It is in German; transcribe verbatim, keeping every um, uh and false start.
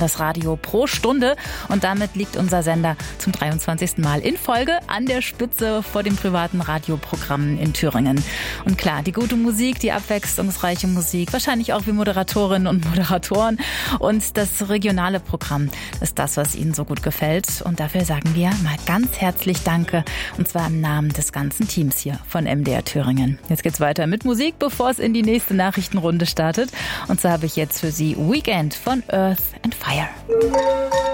das Radio pro Stunde. Und damit liegt unser Sender zum dreiundzwanzigsten Mal in Folge an der Spitze vor den privaten Radioprogrammen in Thüringen. Und klar, die gute Musik, die abwechslungsreiche Musik, wahrscheinlich auch wie Moderatorinnen und Moderatoren und das regionale Programm ist das, was Ihnen so gut gefällt. Und dafür sagen wir mal ganz herzlich Danke, und zwar im Namen des ganzen Teams hier von M D R Thüringen. Jetzt geht's weiter mit Musik, bevor es in die nächste Nachrichtenrunde startet. Und so habe ich jetzt für Sie Weekend von Earth and Fire.